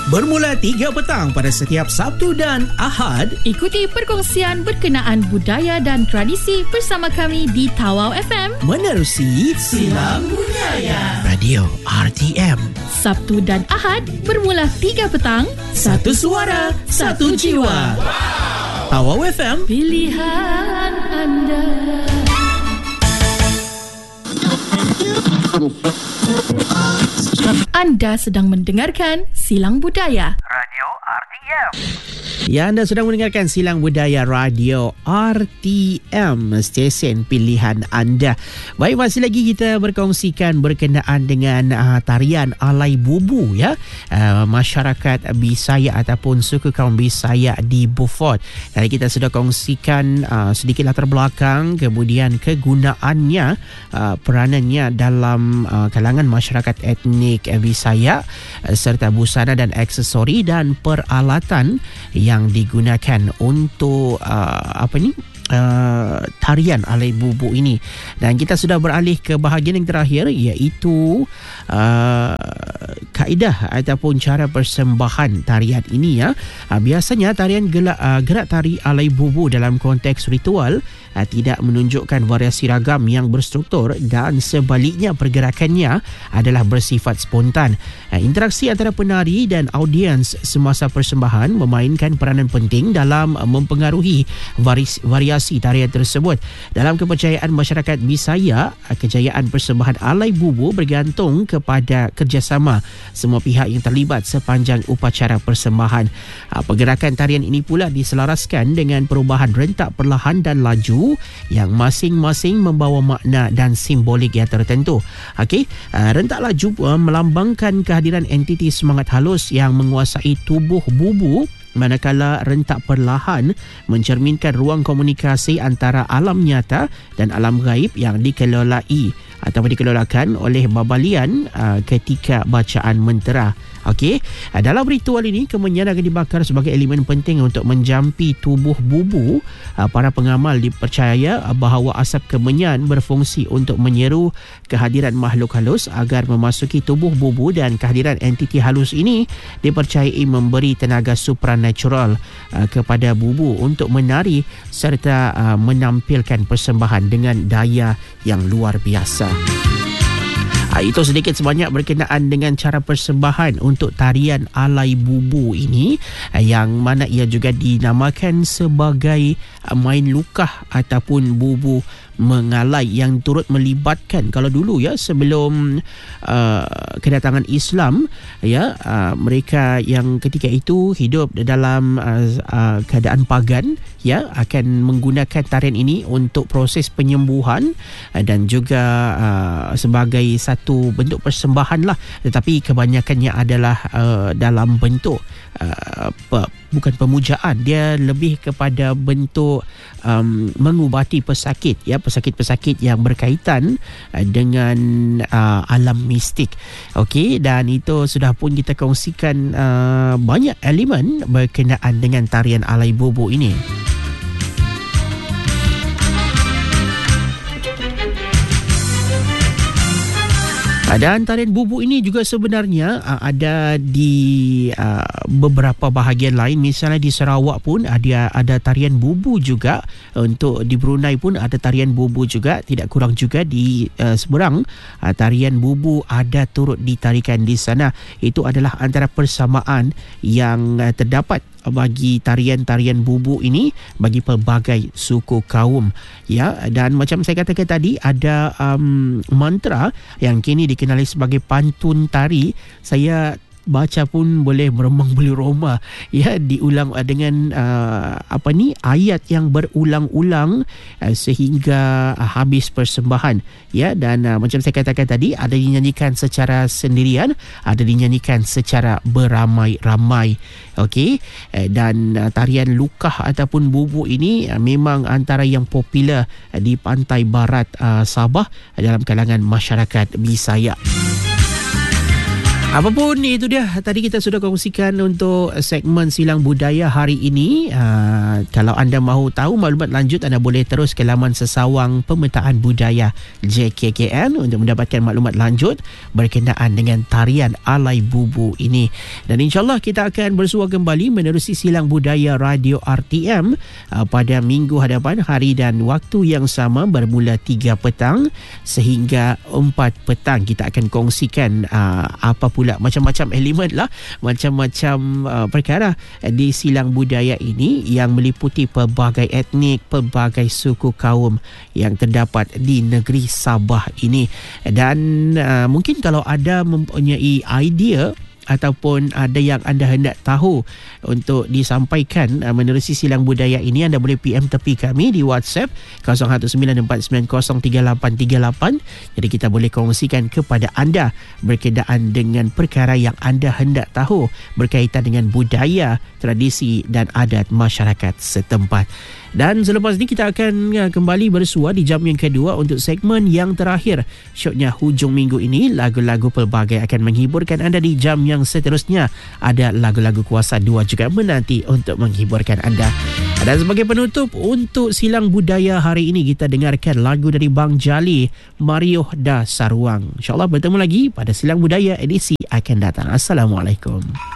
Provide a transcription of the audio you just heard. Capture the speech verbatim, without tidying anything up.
Bermula tiga petang pada setiap Sabtu dan Ahad. Ikuti perkongsian berkenaan budaya dan tradisi bersama kami di Tawau F M. Menerusi Silang Budaya Radio R T M. Sabtu dan Ahad bermula tiga petang. Satu suara, satu jiwa. Wow. Tawau F M. Pilihan anda. Anda sedang mendengarkan Silang Budaya Radio R T M. Ya, anda sedang mendengarkan Silang Budaya Radio R T M, stesen pilihan anda. Baik, masih lagi kita berkongsikan berkenaan dengan uh, tarian alai bubu ya, uh, masyarakat Bisaya ataupun suku kaum Bisaya di Beaufort. Tadi kita sudah kongsikan uh, sedikit latar belakang, kemudian kegunaannya, uh, peranannya dalam uh, kalangan masyarakat etnik Bisaya, uh, serta busana dan aksesori dan peralatan yang digunakan untuk uh, apa ni uh, tarian alai bubu ini. Dan kita sudah beralih ke bahagian yang terakhir, iaitu uh, kaedah ataupun cara persembahan tarian ini ya. Uh, biasanya tarian gelak, uh, gerak tari alai bubu dalam konteks ritual uh, tidak menunjukkan variasi ragam yang berstruktur, dan sebaliknya pergerakannya adalah bersifat spontan. Uh, interaksi antara penari dan audiens semasa persembahan memainkan peranan penting dalam uh, mempengaruhi varis, variasi tarian tersebut. Dalam kepercayaan masyarakat Bisaya, uh, kejayaan persembahan alai bubu bergantung kepada kerjasama semua pihak yang terlibat sepanjang upacara persembahan. Uh, pergerakan tarian ini pula diselaraskan dengan perubahan rentak perlahan dan laju yang masing-masing membawa makna dan simbolik yang tertentu. Okey, uh, rentak laju uh, melambangkan kehadiran entiti semangat halus yang menguasai tubuh bubu, manakala rentak perlahan mencerminkan ruang komunikasi antara alam nyata dan alam gaib yang dikelolai atau dikelolakan oleh babalian uh, ketika bacaan mentera. Okey, uh, dalam ritual ini kemenyan akan dibakar sebagai elemen penting untuk menjampi tubuh bubu. Uh, para pengamal dipercaya uh, bahawa asap kemenyan berfungsi untuk menyeru kehadiran makhluk halus agar memasuki tubuh bubu, dan kehadiran entiti halus ini dipercayai memberi tenaga supranatural uh, kepada bubu untuk menari serta uh, menampilkan persembahan dengan daya yang luar biasa. Ha, itu sedikit sebanyak berkenaan dengan cara persembahan untuk tarian alai bubu ini, yang mana ia juga dinamakan sebagai main lukah ataupun bubu mengalai, yang turut melibatkan, kalau dulu ya sebelum uh, kedatangan Islam ya, uh, mereka yang ketika itu hidup dalam uh, uh, keadaan pagan ya akan menggunakan tarian ini untuk proses penyembuhan uh, dan juga uh, sebagai satu bentuk persembahan lah, tetapi kebanyakannya adalah uh, dalam bentuk uh, pe- bukan pemujaan, dia lebih kepada bentuk um, mengubati pesakit ya, pesakit-pesakit yang berkaitan uh, dengan uh, alam mistik. Okey, dan itu sudah pun kita kongsikan uh, banyak elemen berkenaan dengan tarian alai bubu ini. Dan tarian bubu ini juga sebenarnya uh, ada di uh, beberapa bahagian lain. Misalnya di Sarawak pun ada ada tarian bubu juga. Untuk di Brunei pun ada tarian bubu juga. Tidak kurang juga di uh, seberang uh, tarian bubu ada turut ditarikan di sana. Itu adalah antara persamaan yang uh, terdapat bagi tarian-tarian bubu ini bagi pelbagai suku kaum ya. Dan macam saya katakan tadi, ada um, mantra yang kini dikenali sebagai pantun tari. Saya baca pun boleh meremang bulu roma ya, diulang dengan uh, apa ni ayat yang berulang-ulang uh, sehingga uh, habis persembahan ya. Dan uh, macam saya katakan tadi, ada dinyanyikan secara sendirian, ada dinyanyikan secara beramai-ramai. Okey, uh, dan uh, tarian lukah ataupun bubu ini uh, memang antara yang popular uh, di pantai barat uh, Sabah uh, dalam kalangan masyarakat Bisaya. Apapun itu dia, tadi kita sudah kongsikan untuk segmen Silang Budaya hari ini. Uh, kalau anda mahu tahu maklumat lanjut, anda boleh terus ke laman Sesawang Pemetaan Budaya J K K N untuk mendapatkan maklumat lanjut berkenaan dengan tarian Alai Bubu ini. Dan insyaAllah kita akan bersua kembali menerusi Silang Budaya Radio R T M uh, pada minggu hadapan, hari dan waktu yang sama bermula tiga petang sehingga empat petang. Kita akan kongsikan uh, apa pula macam-macam elemen lah, macam-macam uh, perkara di silang budaya ini yang meliputi pelbagai etnik, pelbagai suku kaum yang terdapat di negeri Sabah ini. Dan uh, mungkin kalau ada mempunyai idea ataupun ada yang anda hendak tahu untuk disampaikan uh, menerusi silang budaya ini, anda boleh P M tepi kami di WhatsApp kosong satu sembilan empat sembilan kosong tiga lapan tiga lapan. Jadi kita boleh kongsikan kepada anda berkenaan dengan perkara yang anda hendak tahu berkaitan dengan budaya, tradisi dan adat masyarakat setempat. Dan selepas ini kita akan kembali bersua di jam yang kedua untuk segmen yang terakhir. Syoknya hujung minggu ini, lagu-lagu pelbagai akan menghiburkan anda. Di jam yang seterusnya ada lagu-lagu kuasa dua juga menanti untuk menghiburkan anda. Dan sebagai penutup untuk silang budaya hari ini, kita dengarkan lagu dari Bang Jali, Mario da Saruang. InsyaAllah bertemu lagi pada silang budaya edisi akan datang. Assalamualaikum.